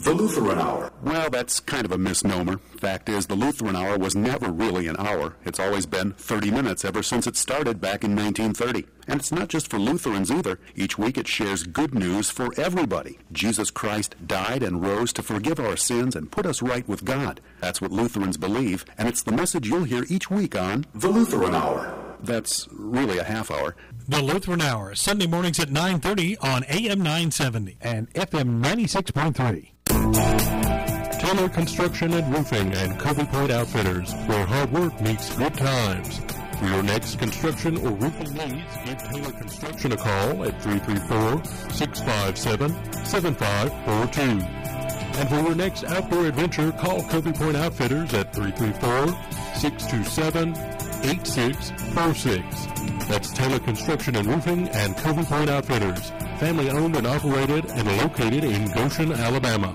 The Lutheran Hour. Well, that's kind of a misnomer. Fact is, the Lutheran Hour was never really an hour. It's always been 30 minutes ever since it started back in 1930. And it's not just for Lutherans either. Each week it shares good news for everybody. Jesus Christ died and rose to forgive our sins and put us right with God. That's what Lutherans believe, and it's the message you'll hear each week on The Lutheran Hour. That's really a half hour. The Lutheran Hour, Sunday mornings at 9:30 on AM 970 and FM 96.3. Taylor Construction and Roofing and Covey Point Outfitters, where hard work meets good times. For your next construction or roofing needs, give Taylor Construction a call at 334-657-7542. And for your next outdoor adventure, call Covey Point Outfitters at 334-627-8646. That's Taylor Construction and Roofing and Covey Point Outfitters, family owned and operated and located in Goshen, Alabama.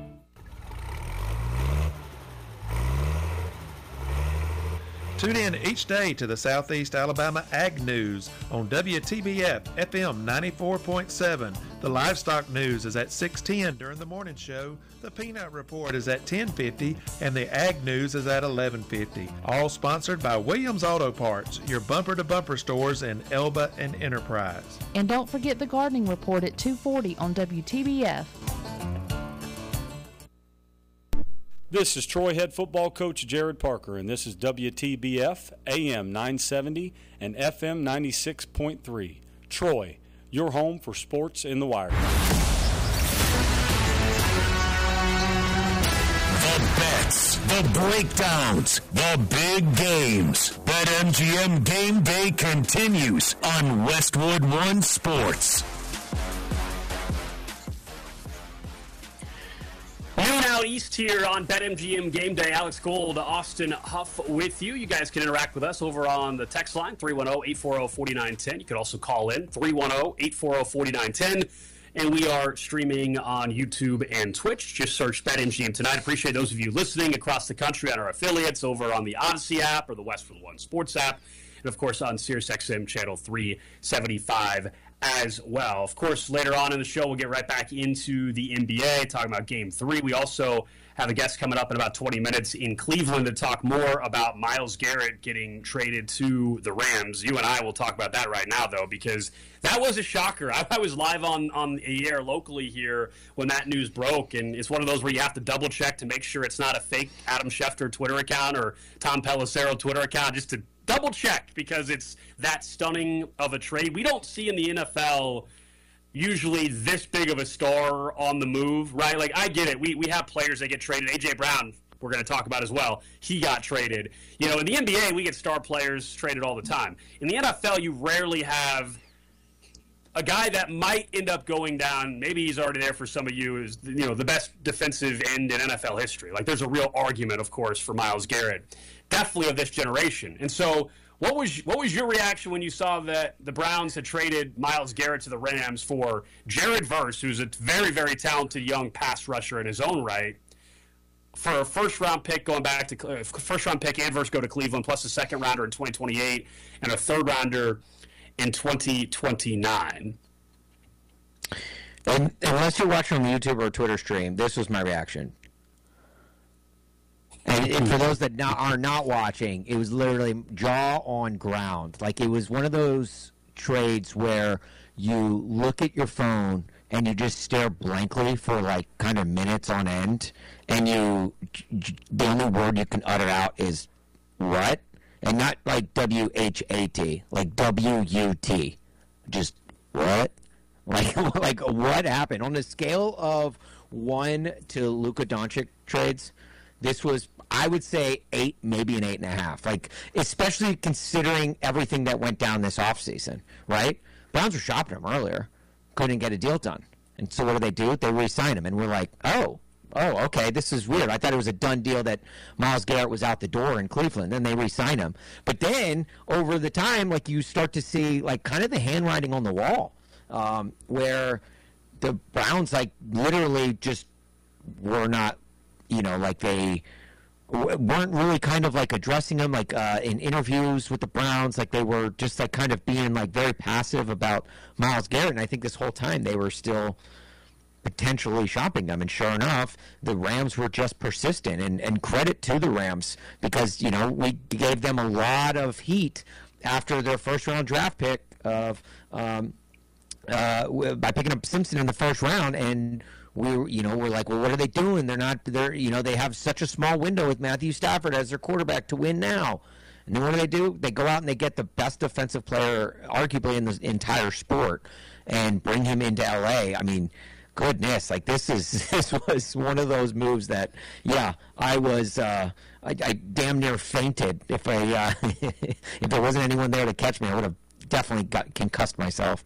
Tune in each day to the Southeast Alabama Ag News on WTBF FM 94.7. The Livestock News is at 6:10 during the morning show. The Peanut Report is at 10:50, and the Ag News is at 11:50. All sponsored by Williams Auto Parts, your bumper-to-bumper stores in Elba and Enterprise. And don't forget the Gardening Report at 2:40 on WTBF. This is Troy head football coach Jared Parker, and this is WTBF AM 970 and FM 96.3. Troy, your home for sports in the wire. The bets, the breakdowns, the big games. BetMGM Game Day continues on Westwood One Sports. Noon out east here on BetMGM Game Day. Alex Gold, Austin Huff with you. You guys can interact with us over on the text line, 310-840-4910. You can also call in, 310-840-4910. And we are streaming on YouTube and Twitch. Just search BetMGM tonight. Appreciate those of you listening across the country on our affiliates over on the Odyssey app or the Westwood One Sports app. And, of course, on SiriusXM Channel 375 as well. Of course, later on in the show, we'll get right back into the NBA, talking about Game 3. We also have a guest coming up in about 20 minutes in Cleveland to talk more about Myles Garrett getting traded to the Rams. You and I will talk about that right now, though, because that was a shocker. I was live on the air locally here when that news broke, and it's one of those where you have to double-check to make sure it's not a fake Adam Schefter Twitter account or Tom Pelissero Twitter account, just to double-check, because it's that stunning of a trade. We don't see in the NFL usually this big of a star on the move, right? Like, I get it. We have players that get traded. A.J. Brown, we're going to talk about as well. He got traded. You know, in the NBA, we get star players traded all the time. In the NFL, you rarely have a guy that might end up going down. Maybe he's already there for some of you, is, you know, the best defensive end in NFL history. Like, there's a real argument, of course, for Myles Garrett. Definitely of this generation. And so what was your reaction when you saw that the Browns had traded Myles Garrett to the Rams for Jared Verse, who's a very, very talented young pass rusher in his own right, for a first-round pick going back to first-round pick and Verse go to Cleveland, plus a second-rounder in 2028 and a third-rounder in 2029? And unless you're watching on the YouTube or Twitter stream, this was my reaction. And for those that are not watching, it was literally jaw on ground. Like, it was one of those trades where you look at your phone and you just stare blankly for, like, kind of minutes on end, and the only word you can utter out is, what? And not like W-H-A-T, like W-U-T. Just, what? Like what happened? On a scale of 1 to Luka Doncic trades, this was, I would say, 8, maybe an 8.5. Like, especially considering everything that went down this offseason, right? Browns were shopping him earlier, couldn't get a deal done. And so what do? They re-sign him. And we're like, oh, okay, this is weird. I thought it was a done deal that Myles Garrett was out the door in Cleveland. Then they re-sign him. But then, over the time, like, you start to see, like, kind of the handwriting on the wall, where the Browns, like, literally just were not, you know, like, they weren't really kind of, like, addressing him, like, in interviews with the Browns. Like, they were just, like, kind of being, like, very passive about Myles Garrett. And I think this whole time they were still potentially shopping them. And sure enough, the Rams were just persistent. And credit to the Rams because, we gave them a lot of heat after their first-round draft pick by picking up Simpson in the first round. And we're like, well, what are they doing? They have such a small window with Matthew Stafford as their quarterback to win now. And then what do? They go out and they get the best defensive player, arguably in the entire sport, and bring him into L.A. I mean, goodness, like this was one of those moves that, I was I damn near fainted if there wasn't anyone there to catch me. I would have definitely concussed myself.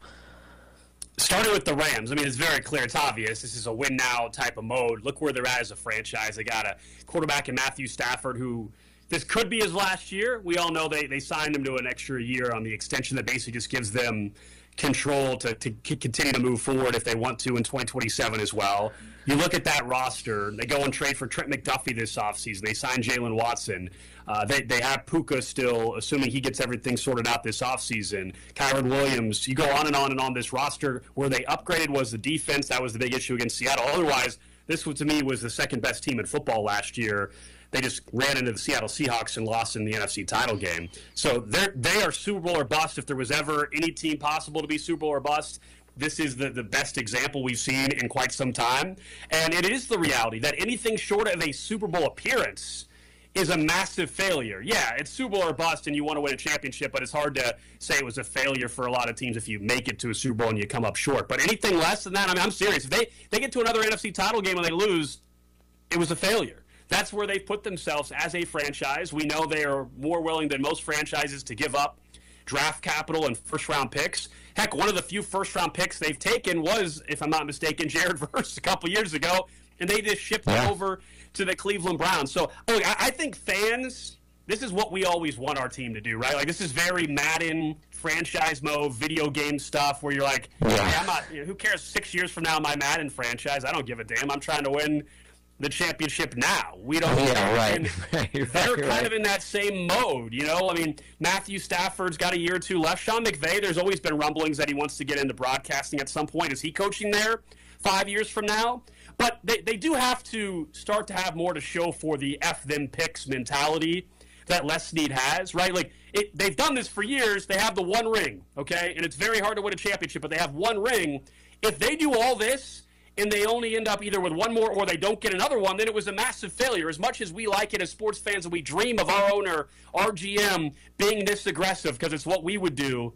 Starting with the Rams, I mean, it's very clear. It's obvious. This is a win-now type of mode. Look where they're at as a franchise. They got a quarterback in Matthew Stafford who this could be his last year. We all know they signed him to an extra year on the extension that basically just gives them control to continue to move forward if they want to in 2027 as well. You look at that roster. They go and trade for Trent McDuffie this offseason. They signed Jalen Watson. They have Puka still, assuming he gets everything sorted out this offseason. Kyron Williams. You go on and on and on. This roster where they upgraded was the defense. That was the big issue against Seattle. Otherwise, this to me was the second best team in football last year. They just ran into the Seattle Seahawks and lost in the NFC title game. So they are Super Bowl or bust. If there was ever any team possible to be Super Bowl or bust, this is the best example we've seen in quite some time. And it is the reality that anything short of a Super Bowl appearance is a massive failure. Yeah, it's Super Bowl or bust and you want to win a championship, but it's hard to say it was a failure for a lot of teams if you make it to a Super Bowl and you come up short. But anything less than that, I mean, I'm serious. If they get to another NFC title game and they lose, it was a failure. That's where they've put themselves as a franchise. We know they are more willing than most franchises to give up draft capital and first-round picks. Heck, one of the few first-round picks they've taken was, if I'm not mistaken, Jared Verse a couple years ago, and they just shipped it over to the Cleveland Browns. So look, I think fans, this is what we always want our team to do, right? Like, this is very Madden franchise mode, video game stuff where you're like, hey, I'm not, who cares 6 years from now my Madden franchise? I don't give a damn. I'm trying to win the championship now. We don't. Yeah, right. They're kind of in that same mode, I mean, Matthew Stafford's got a year or two left. Sean McVay, there's always been rumblings that he wants to get into broadcasting at some point. Is he coaching there 5 years from now? But they do have to start to have more to show for the F them picks mentality that Les Snead has, right? Like, they've done this for years. They have the one ring, okay? And it's very hard to win a championship, but they have one ring. If they do all this and they only end up either with one more or they don't get another one, then it was a massive failure. As much as we like it as sports fans and we dream of our owner, our GM, being this aggressive because it's what we would do,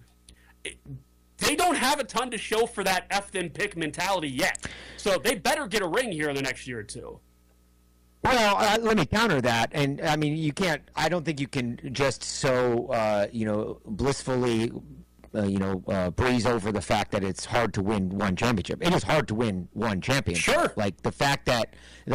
they don't have a ton to show for that F them pick mentality yet. So they better get a ring here in the next year or two. Well, let me counter that. And, I mean, I don't think you can just blissfully breeze over the fact that it's hard to win one championship. It is hard to win one championship. Sure. Like the fact that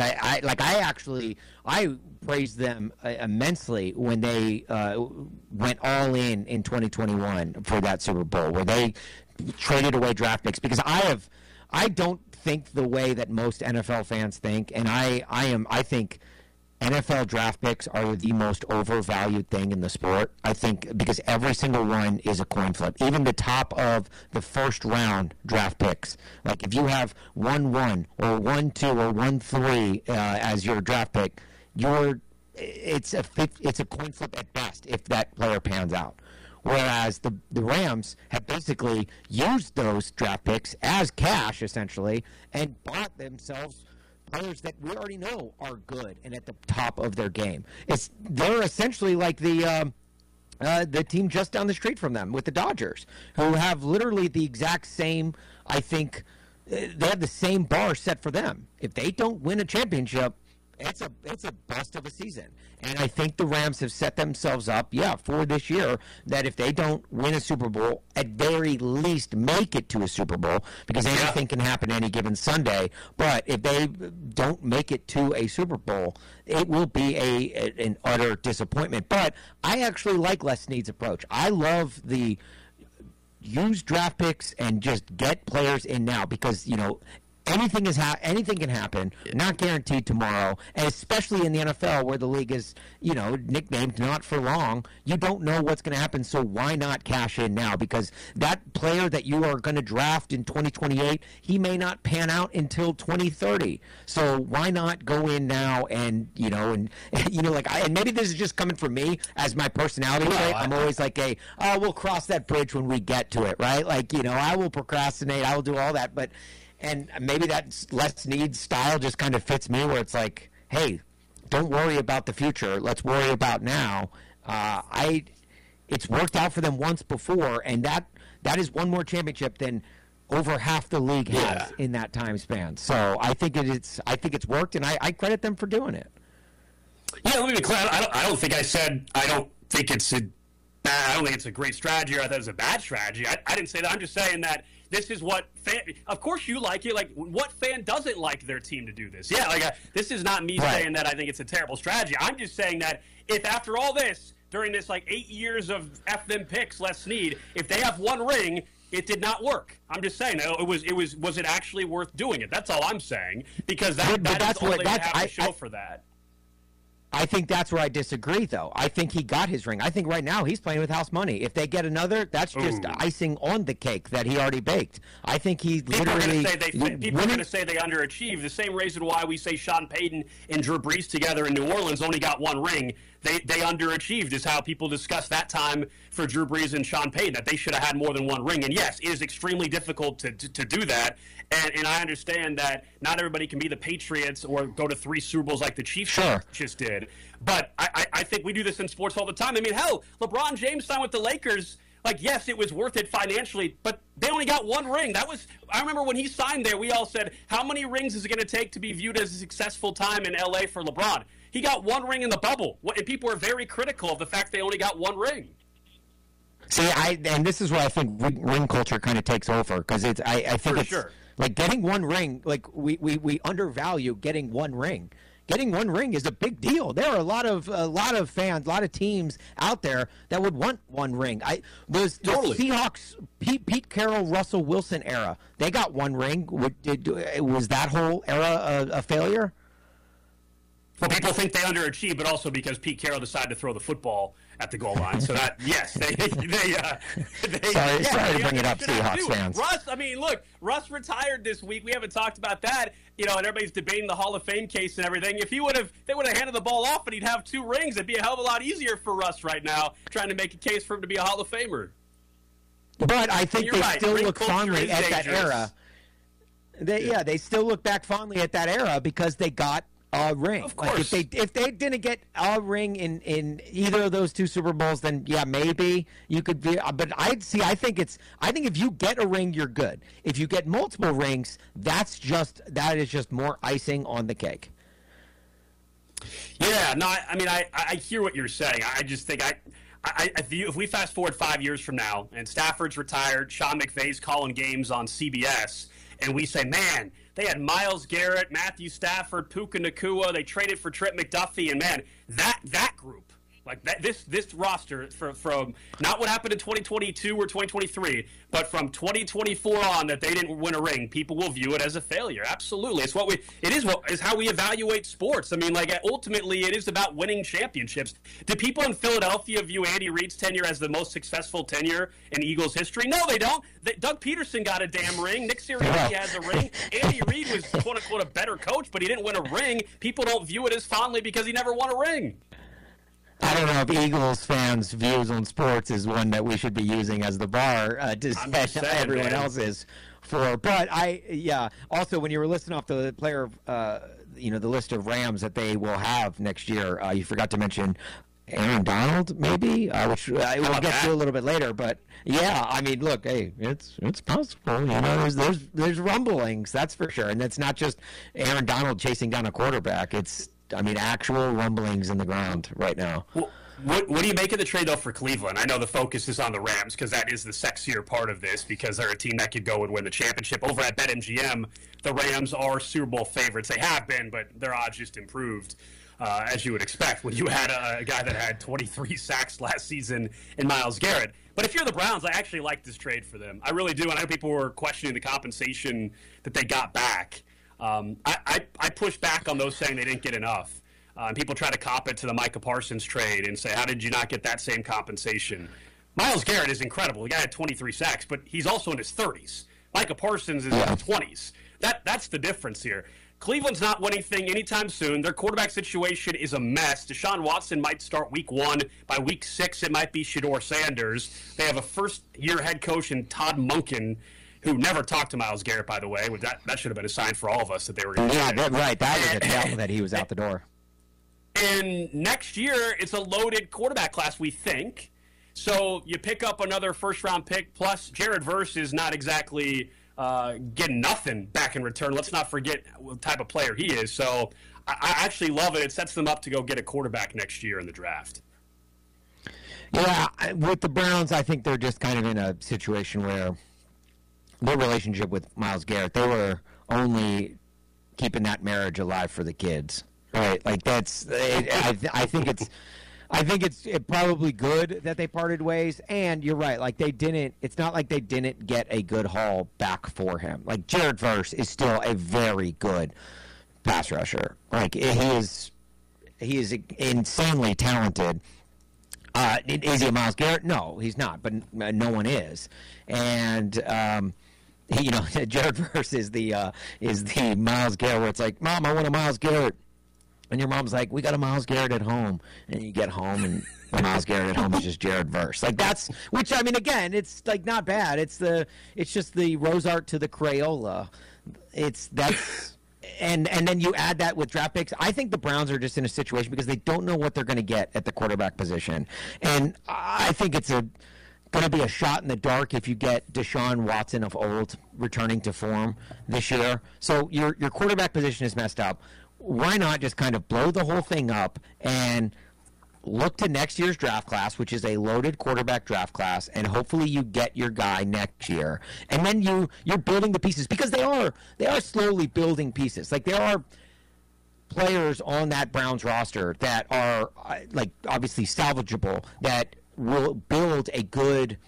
I praised them immensely when they went all in 2021 for that Super Bowl, where they traded away draft picks, because I don't think the way that most NFL fans think, and I think NFL draft picks are the most overvalued thing in the sport. I think because every single one is a coin flip. Even the top of the first round draft picks. Like if you have 1-1 or 1-2 or 1-3 as your draft pick, it's a coin flip at best if that player pans out. Whereas the Rams have basically used those draft picks as cash essentially and bought themselves players that we already know are good and at the top of their game. They're essentially like the team just down the street from them with the Dodgers, who have literally the exact same, I think, they have the same bar set for them. If they don't win a championship, it's a bust of a season. And I think the Rams have set themselves up, for this year, that if they don't win a Super Bowl, at very least make it to a Super Bowl, because anything can happen any given Sunday. But if they don't make it to a Super Bowl, it will be an utter disappointment. But I actually like Les Snead's approach. I love the use draft picks and just get players in now, because, anything can happen. Not guaranteed tomorrow, and especially in the NFL where the league is, nicknamed not for long. You don't know what's going to happen, so why not cash in now? Because that player that you are going to draft in 2028, he may not pan out until 2030. So why not go in now and and maybe this is just coming from me as my personality trait. I'm always like we'll cross that bridge when we get to it, right? Like I will procrastinate, I will do all that, but. And maybe that less needs style just kind of fits me, where it's like, hey, don't worry about the future. Let's worry about now. It's worked out for them once before, and that is one more championship than over half the league has in that time span. So I think it's worked, and I credit them for doing it. Yeah, let me be clear. I don't think I said I don't think it's a great strategy, or I thought it was a bad strategy. I didn't say that. I'm just saying that. This is what of course you like it. Like, what fan doesn't like their team to do this? Yeah, this is not me saying that I think it's a terrible strategy. I'm just saying that if after all this, during this 8 years of F them picks, Les Snead, if they have one ring, it did not work. I'm just saying, was it actually worth doing it? That's all I'm saying, because that's all they have to show for that. I think that's where I disagree, though. I think he got his ring. I think right now he's playing with house money. If they get another, that's just icing on the cake that he already baked. I think he literally... People are going to say they underachieved. The same reason why we say Sean Payton and Drew Brees together in New Orleans only got one ring. They underachieved is how people discuss that time for Drew Brees and Sean Payton, that they should have had more than one ring. And yes, it is extremely difficult to do that. And I understand that not everybody can be the Patriots or go to 3 Super Bowls like the Chiefs just did. But I think we do this in sports all the time. I mean, hell, LeBron James signed with the Lakers. Yes, it was worth it financially, but they only got one ring. I remember when he signed there, we all said, how many rings is it going to take to be viewed as a successful time in L.A. for LeBron? He got one ring in the bubble, and people are very critical of the fact they only got one ring. See, and this is where I think ring culture kind of takes over, because I think it's like getting one ring. Like we undervalue getting one ring. Getting one ring is a big deal. There are a lot of fans, a lot of teams out there that would want one ring. The Seahawks, Pete Carroll, Russell Wilson era, they got one ring. Was that whole era a failure? Well, people think they underachieved, but also because Pete Carroll decided to throw the football at the goal line. So that, yes, they sorry to bring it up, Seahawks fans. Russ retired this week. We haven't talked about that, and everybody's debating the Hall of Fame case and everything. If they would have handed the ball off and he'd have 2 rings, it'd be a hell of a lot easier for Russ right now, trying to make a case for him to be a Hall of Famer. But I think they still look fondly at that era. They still look back fondly at that era because they got a ring. Of course. If they didn't get a ring in either of those 2 Super Bowls, then maybe you could be. But I think if you get a ring, you're good. If you get multiple rings, that is just more icing on the cake. Yeah, no, I hear what you're saying. I just think if we fast forward 5 years from now and Stafford's retired, Sean McVay's calling games on CBS, and we say, man, they had Myles Garrett, Matthew Stafford, Puka Nacua. They traded for Trent McDuffie, and man, that group, this roster from not what happened in 2022 or 2023, but from 2024 on, that they didn't win a ring, people will view it as a failure. Absolutely, it is how we evaluate sports. Ultimately, it is about winning championships. Do people in Philadelphia view Andy Reid's tenure as the most successful tenure in Eagles history? No, they don't. Doug Peterson got a damn ring. Nick Sirianni has a ring. Andy Reid was quote unquote a better coach, but he didn't win a ring. People don't view it as fondly because he never won a ring. I don't know if Eagles fans' views on sports is one that we should be using as the bar to set everyone else's for. But also when you were listing off the player, the list of Rams that they will have next year, you forgot to mention Aaron Donald, maybe, which we'll get to a little bit later. But look, hey, it's possible. There's rumblings, that's for sure, and it's not just Aaron Donald chasing down a quarterback. It's actual rumblings in the ground right now. What do you make of the trade, though, for Cleveland? I know the focus is on the Rams because that is the sexier part of this because they're a team that could go and win the championship. Over at BetMGM, the Rams are Super Bowl favorites. They have been, but their odds just improved, as you would expect when you had a guy that had 23 sacks last season in Myles Garrett. But if you're the Browns, I actually like this trade for them. I really do. I know people were questioning the compensation that they got back. I pushed back on those saying they didn't get enough. People try to comp it to the Micah Parsons trade and say, how did you not get that same compensation? Myles Garrett is incredible. The guy had 23 sacks, but he's also in his 30s. Micah Parsons is in his 20s. That's the difference here. Cleveland's not winning anything anytime soon. Their quarterback situation is a mess. Deshaun Watson might start week 1. By week 6, it might be Shedeur Sanders. They have a first-year head coach in Todd Monken, who never talked to Myles Garrett, by the way. That should have been a sign for all of us that they were going to That was a tell that he was out the door. And next year, it's a loaded quarterback class, we think. So you pick up another first-round pick, plus Jared Verse is not exactly getting nothing back in return. Let's not forget what type of player he is. So I actually love it. It sets them up to go get a quarterback next year in the draft. Yeah, with the Browns, I think they're just kind of in a situation where their relationship with Myles Garrett, they were only keeping that marriage alive for the kids. Right, like that's. I think it's probably good that they parted ways. And you're right, like they didn't. It's not like they didn't get a good haul back for him. Like Jared Verse is still a very good pass rusher. Like he is insanely talented. Is he a Myles Garrett? No, he's not. But no one is. And Jared Verse is the Myles Garrett where it's like, Mom, I want a Myles Garrett. And your mom's like, we got a Myles Garrett at home. And you get home, and the Myles Garrett at home is just Jared Verse. Like that's, which I mean, again, it's like not bad. It's just the rose art to the Crayola. And then you add that with draft picks. I think the Browns are just in a situation because they don't know what they're going to get at the quarterback position. And I think it's going to be a shot in the dark if you get Deshaun Watson of old returning to form this year. So your quarterback position is messed up. Why not just kind of blow the whole thing up and look to next year's draft class, which is a loaded quarterback draft class, and hopefully you get your guy next year. And then you're building the pieces because they are slowly building pieces. Like there are players on that Browns roster that are like obviously salvageable that will build a good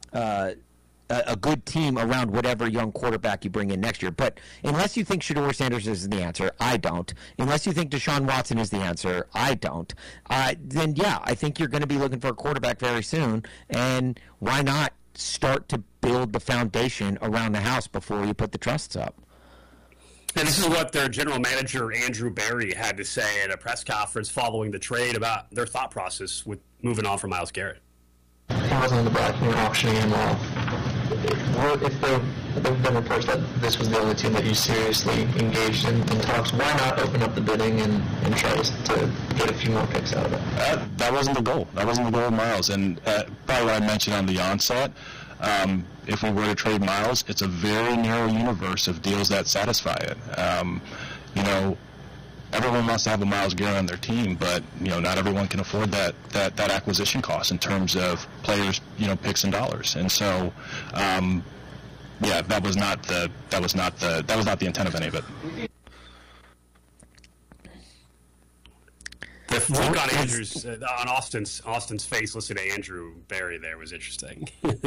team around whatever young quarterback you bring in next year. But unless you think Shedeur Sanders is the answer, I don't. Unless you think Deshaun Watson is the answer, I don't. Then, yeah, I think you're going to be looking for a quarterback very soon. And why not start to build the foundation around the house before you put the trusts up? And this is what their general manager, Andrew Berry, had to say at a press conference following the trade about their thought process with moving on from Myles Garrett. He wasn't in the bracket when auctioning him off. If there have been reports that this was the only team that you seriously engaged in talks, why not open up the bidding and try to get a few more picks out of it? That wasn't the goal. That wasn't the goal of Myles. And probably what I mentioned on the onset, if we were to trade Myles, it's a very narrow universe of deals that satisfy it. Everyone wants to have a Myles Garrett on their team, but not everyone can afford that acquisition cost in terms of players, picks and dollars. And so, that was not the intent of any of it. The look on Andrew's on Austin's face, listening to Andrew Berry there was interesting.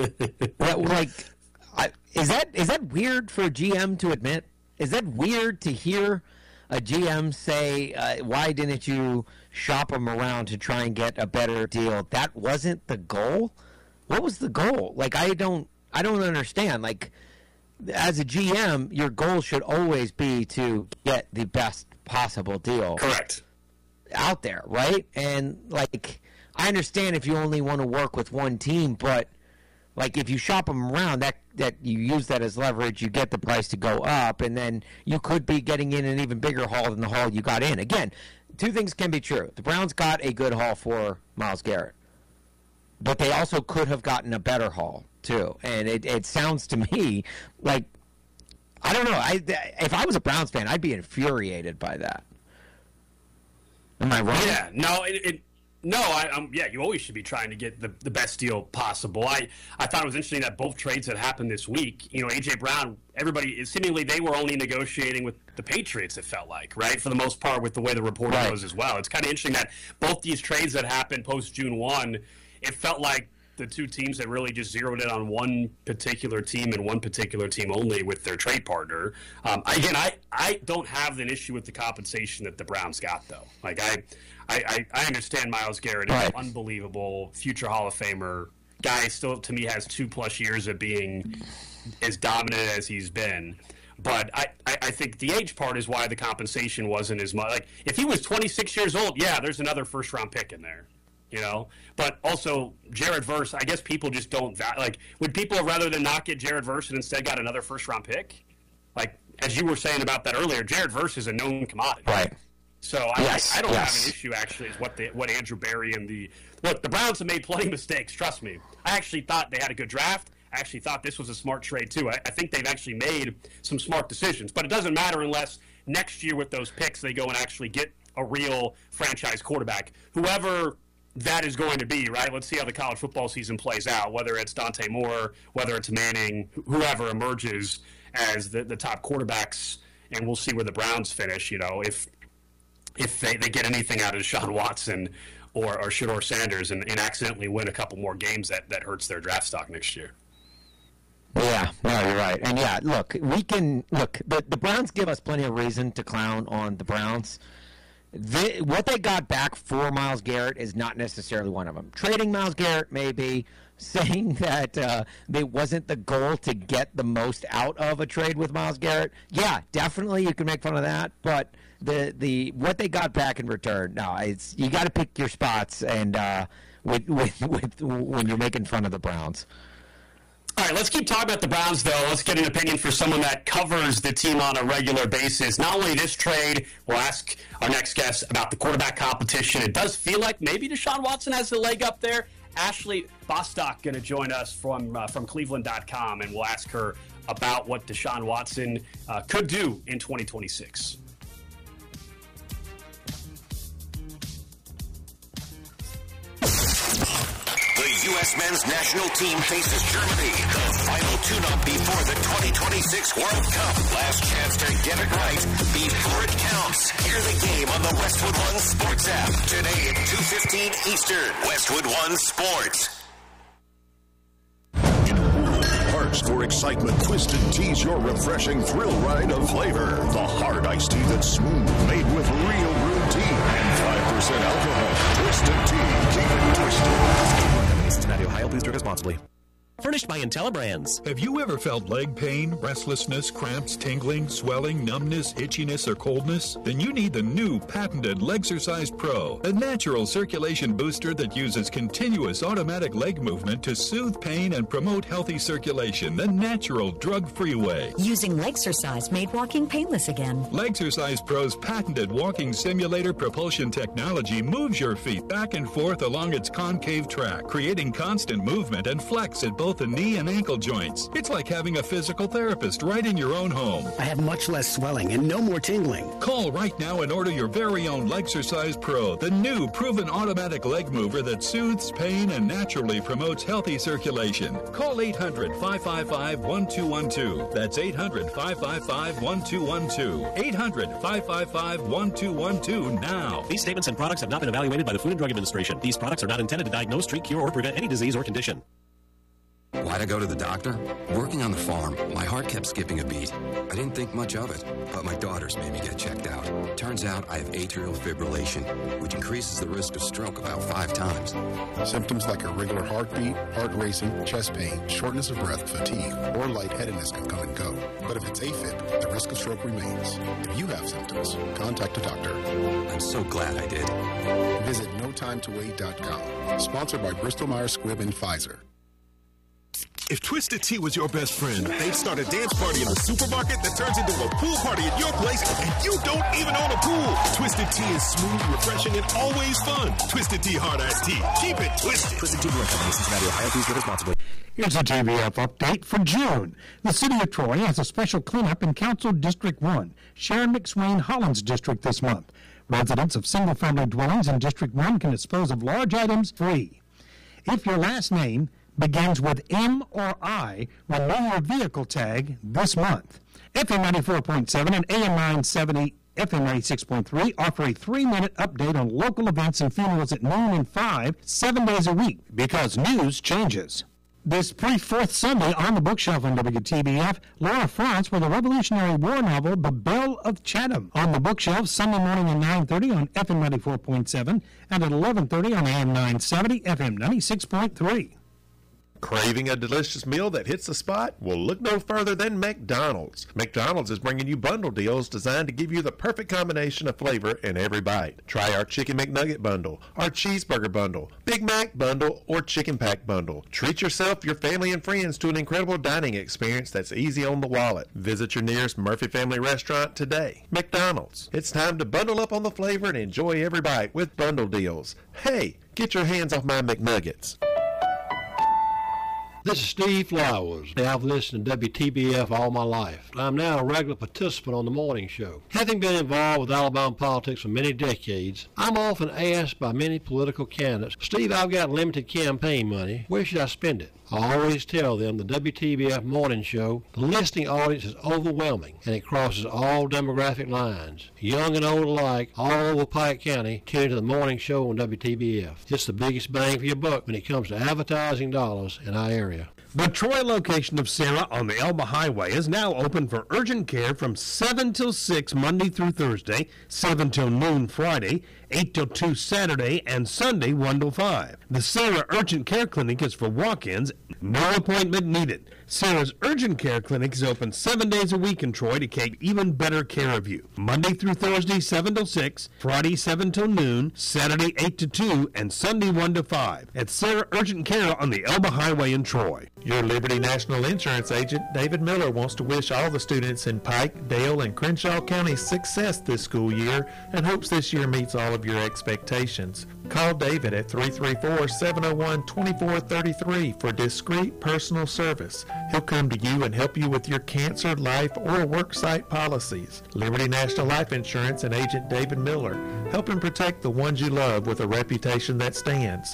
Is that weird for a GM to admit? Is that weird to hear a GM say, why didn't you shop him around to try and get a better deal? That wasn't the goal? What was the goal? Like, I don't understand. Like, as a GM, your goal should always be to get the best possible deal. Correct. Out there, right? And, like, I understand if you only want to work with one team, but, like, if you shop them around, that you use that as leverage, you get the price to go up, and then you could be getting in an even bigger haul than the haul you got in. Again, two things can be true. The Browns got a good haul for Myles Garrett, but they also could have gotten a better haul, too. And it sounds to me like, I don't know, if I was a Browns fan, I'd be infuriated by that. Am I wrong? Yeah, no, No, yeah, you always should be trying to get the best deal possible. I thought it was interesting that both trades that happened this week, A.J. Brown, everybody, seemingly they were only negotiating with the Patriots, it felt like, right? For the most part, with the way the reporting goes as well. It's kind of interesting that both these trades that happened post-June 1, it felt like the two teams that really just zeroed in on one particular team and one particular team only with their trade partner. Again, I don't have an issue with the compensation that the Browns got, though. Like, I understand Myles Garrett is an unbelievable future Hall of Famer. Guy still, to me, has 2+ years of being as dominant as he's been. But I think the age part is why the compensation wasn't as much. Like, if he was 26 years old, yeah, there's another first-round pick in there. But also Jared Verse, I guess people just don't would people rather than not get Jared Verse and instead got another first-round pick? Like, as you were saying about that earlier, Jared Verse is a known commodity. Right. So I don't have an issue, actually, is what Andrew Berry and the Browns have made plenty of mistakes, trust me. I actually thought they had a good draft. I actually thought this was a smart trade, too. I think they've actually made some smart decisions. But it doesn't matter unless next year with those picks they go and actually get a real franchise quarterback. Whoever that is going to be, right? Let's see how the college football season plays out, whether it's Dante Moore, whether it's Manning, whoever emerges as the top quarterbacks, and we'll see where the Browns finish, if they get anything out of Deshaun Watson or Shedeur Sanders and accidentally win a couple more games that hurts their draft stock next year. Yeah, no, you're right. And yeah, the Browns give us plenty of reason to clown on the Browns. What they got back for Myles Garrett is not necessarily one of them. Trading Myles Garrett, maybe. Saying that it wasn't the goal to get the most out of a trade with Myles Garrett, yeah, definitely you can make fun of that. But the what they got back in return, no, you got to pick your spots, and with when you're making fun of the Browns. All right, let's keep talking about the Browns, though. Let's get an opinion for someone that covers the team on a regular basis. Not only this trade, we'll ask our next guest about the quarterback competition. It does feel like maybe Deshaun Watson has the leg up there. Ashley Bostock going to join us from Cleveland.com, and we'll ask her about what Deshaun Watson could do in 2026. The U.S. men's national team faces Germany, the final tune-up before the 2026 World Cup. Last chance to get it right before it counts. Hear the game on the Westwood One Sports app today at 2:15 Eastern. Westwood One Sports. Parks for excitement. Twisted Tea's your refreshing thrill ride of flavor. The hard iced tea that's smooth, made with real brewed tea and 5% alcohol. Twisted Tea. Keep it twisted. Cincinnati, Ohio. Please drink responsibly. Furnished by IntelliBrands. Have you ever felt leg pain, restlessness, cramps, tingling, swelling, numbness, itchiness, or coldness? Then you need the new patented Legsercise Pro, a natural circulation booster that uses continuous automatic leg movement to soothe pain and promote healthy circulation the natural, drug-free way. Using Legsercise made walking painless again. Legsercise Pro's patented walking simulator propulsion technology moves your feet back and forth along its concave track, creating constant movement and flex at both the knee and ankle joints. It's like having a physical therapist right in your own home. I have much less swelling and no more tingling. Call right now and order your very own Legsercise Pro, the new proven automatic leg mover that soothes pain and naturally promotes healthy circulation. Call 800-555-1212. That's 800-555-1212. 800-555-1212 now. These statements and products have not been evaluated by the Food and Drug Administration. These products are not intended to diagnose, treat, cure, or prevent any disease or condition. Why'd I go to the doctor? Working on the farm, my heart kept skipping a beat. I didn't think much of it, but my daughters made me get checked out. Turns out I have atrial fibrillation, which increases the risk of stroke about 5 times. Symptoms like irregular heartbeat, heart racing, chest pain, shortness of breath, fatigue, or lightheadedness can come and go. But if it's AFib, the risk of stroke remains. If you have symptoms, contact a doctor. I'm so glad I did. Visit NoTimeToWait.com. Sponsored by Bristol-Myers Squibb and Pfizer. If Twisted Tea was your best friend, they'd start a dance party in the supermarket that turns into a pool party at your place, and you don't even own a pool. Twisted Tea is smooth, refreshing, and always fun. Twisted Tea Hard Iced Tea. Keep it twisted. Twisted Tea Brewing Company, Cincinnati, Ohio. Please drink responsibly. Here's a TVF update for June. The city of Troy has a special cleanup in Council District 1, Sharon McSwain Hollins District this month. Residents of single-family dwellings in District 1 can dispose of large items free. If your last name begins with M or I, renew your vehicle tag this month. FM 94.7 and AM 970 FM 96.3 offer a 3-minute update on local events and funerals at noon and 5, 7 days a week, because news changes. This pre-4th Sunday on the bookshelf on WTBF, Laura France with a Revolutionary War novel, The Belle of Chatham. On the bookshelf Sunday morning at 9:30 on FM 94.7 and at 11:30 on AM 970, FM 96.3. Craving a delicious meal that hits the spot? Well, look no further than McDonald's. McDonald's is bringing you bundle deals designed to give you the perfect combination of flavor in every bite. Try our Chicken McNugget bundle, our Cheeseburger bundle, Big Mac bundle, or Chicken Pack bundle. Treat yourself, your family, and friends to an incredible dining experience that's easy on the wallet. Visit your nearest Murphy Family restaurant today. McDonald's. It's time to bundle up on the flavor and enjoy every bite with bundle deals. Hey, get your hands off my McNuggets. This is Steve Flowers. I've listened to WTBF all my life. I'm now a regular participant on the morning show. Having been involved with Alabama politics for many decades, I'm often asked by many political candidates, Steve, I've got limited campaign money. Where should I spend it? I always tell them the WTBF morning show, the listening audience is overwhelming, and it crosses all demographic lines. Young and old alike, all over Pike County, tune into the morning show on WTBF. It's the biggest bang for your buck when it comes to advertising dollars in our area. The Troy location of Sarah on the Elba Highway is now open for urgent care from 7 till 6 Monday through Thursday, 7 till noon Friday, 8 till 2 Saturday, and Sunday 1 till 5. The Sarah Urgent Care Clinic is for walk-ins, no appointment needed. Sarah's Urgent Care Clinic is open 7 days a week in Troy to take even better care of you. Monday through Thursday 7 till 6, Friday 7 till noon, Saturday 8 to 2, and Sunday 1 to 5. At Sarah Urgent Care on the Elba Highway in Troy. Your Liberty National Insurance agent, David Miller, wants to wish all the students in Pike, Dale, and Crenshaw counties success this school year and hopes this year meets all of your expectations. Call David at 334-701-2433 for discreet personal service. He'll come to you and help you with your cancer, life, or worksite policies. Liberty National Life Insurance and agent David Miller, helping protect the ones you love with a reputation that stands.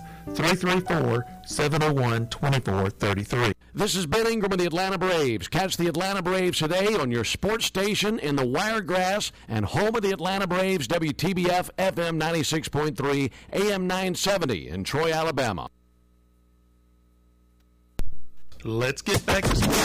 334-701-2433. This is Ben Ingram of the Atlanta Braves. Catch the Atlanta Braves today on your sports station in the Wiregrass and home of the Atlanta Braves, WTBF FM 96.3, AM 970 in Troy, Alabama. Let's get back to sports.